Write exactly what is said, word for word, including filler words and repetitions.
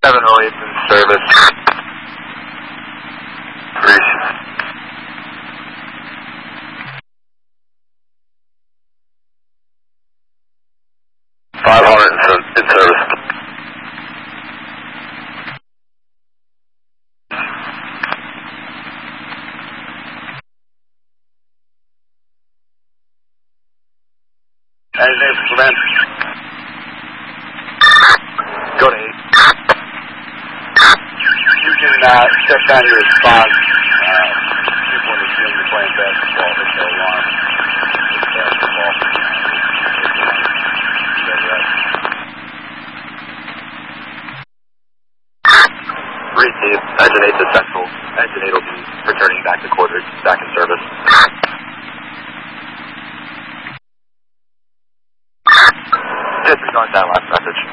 seven oh eight in service. Reach. five hundred in, in service. Anything for command? Go to eight. You can uh, step down your response. Uh, people in the field are playing basketball. Hit the alarm. Basketball. Receive. Engine eight to Central. Engine eight will be returning back to quarters. Back in service. Disregard that last message.